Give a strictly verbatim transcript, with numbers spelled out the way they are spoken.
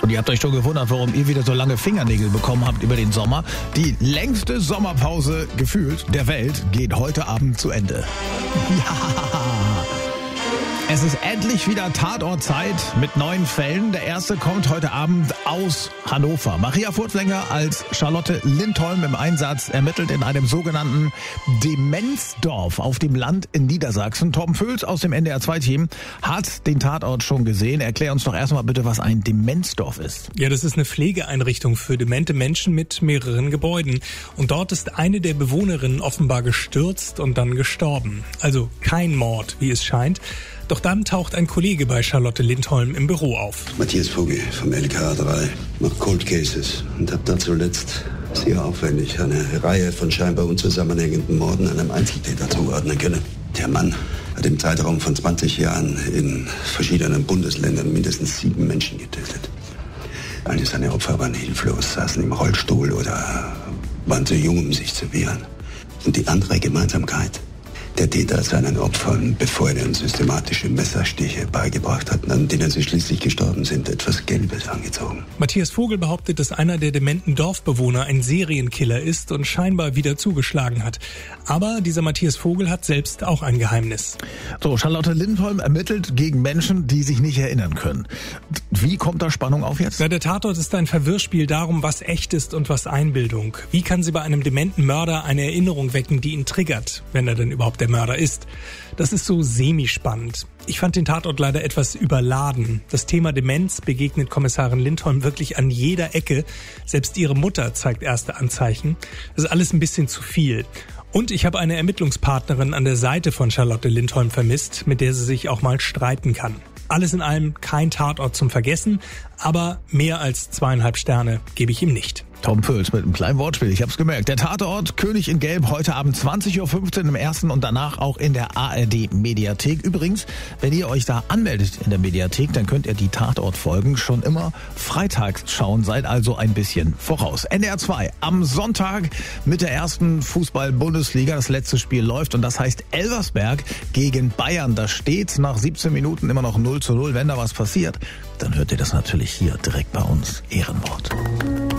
Und ihr habt euch schon gewundert, warum ihr wieder so lange Fingernägel bekommen habt über den Sommer. Die längste Sommerpause gefühlt der Welt geht heute Abend zu Ende. Ja. Es ist endlich wieder Tatortzeit mit neuen Fällen. Der erste kommt heute Abend aus Hannover. Maria Furtwängler als Charlotte Lindholm im Einsatz ermittelt in einem sogenannten Demenzdorf auf dem Land in Niedersachsen. Torben Völs aus dem N D R zwei Team hat den Tatort schon gesehen. Erklär uns doch erstmal bitte, was ein Demenzdorf ist. Ja, das ist eine Pflegeeinrichtung für demente Menschen mit mehreren Gebäuden. Und dort ist eine der Bewohnerinnen offenbar gestürzt und dann gestorben. Also kein Mord, wie es scheint. Doch dann taucht ein Kollege bei Charlotte Lindholm im Büro auf. Matthias Vogel vom L K drei, macht Cold Cases und hab da zuletzt sehr aufwendig eine Reihe von scheinbar unzusammenhängenden Morden einem Einzeltäter zuordnen können. Der Mann hat im Zeitraum von zwanzig Jahren in verschiedenen Bundesländern mindestens sieben Menschen getötet. Alle seine Opfer waren hilflos, saßen im Rollstuhl oder waren zu jung, um sich zu wehren. Und die andere Gemeinsamkeit: der Täter seinen Opfern, bevor er ihnen systematische Messerstiche beigebracht hat, an denen sie schließlich gestorben sind, etwas Gelbes angezogen. Matthias Vogel behauptet, dass einer der dementen Dorfbewohner ein Serienkiller ist und scheinbar wieder zugeschlagen hat. Aber dieser Matthias Vogel hat selbst auch ein Geheimnis. So, Charlotte Lindholm ermittelt gegen Menschen, die sich nicht erinnern können. Wie kommt da Spannung auf jetzt? Ja, der Tatort ist ein Verwirrspiel darum, was echt ist und was Einbildung. Wie kann sie bei einem dementen Mörder eine Erinnerung wecken, die ihn triggert, wenn er denn überhaupt der Mörder ist? Das ist so semi-spannend. Ich fand den Tatort leider etwas überladen. Das Thema Demenz begegnet Kommissarin Lindholm wirklich an jeder Ecke. Selbst ihre Mutter zeigt erste Anzeichen. Das ist alles ein bisschen zu viel. Und ich habe eine Ermittlungspartnerin an der Seite von Charlotte Lindholm vermisst, mit der sie sich auch mal streiten kann. Alles in allem kein Tatort zum Vergessen, aber mehr als zweieinhalb Sterne gebe ich ihm nicht. Torben Völs mit einem kleinen Wortspiel, ich hab's gemerkt. Der Tatort König in Gelb heute Abend zwanzig Uhr fünfzehn im ersten und danach auch in der A R D-Mediathek. Übrigens, wenn ihr euch da anmeldet in der Mediathek, dann könnt ihr die Tatortfolgen schon immer freitags schauen. Seid also ein bisschen voraus. N D R zwei am Sonntag mit der ersten Fußball-Bundesliga. Das letzte Spiel läuft und das heißt Elversberg gegen Bayern. Da steht nach siebzehn Minuten immer noch null zu null. Wenn da was passiert, dann hört ihr das natürlich hier direkt bei uns. Ehrenwort.